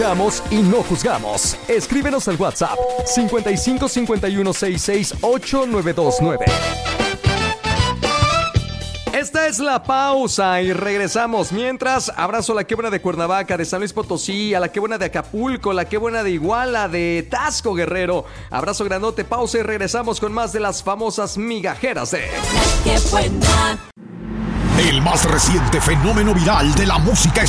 Y no juzgamos. Escríbenos al WhatsApp 55 51 66 8929. Esta es la pausa y regresamos. Mientras, abrazo a la que buena de Cuernavaca, de San Luis Potosí, a la que buena de Acapulco, la que buena de Iguala, de Taxco Guerrero. Abrazo grandote, pausa y regresamos con más de las famosas migajeras de... El más reciente fenómeno viral de la música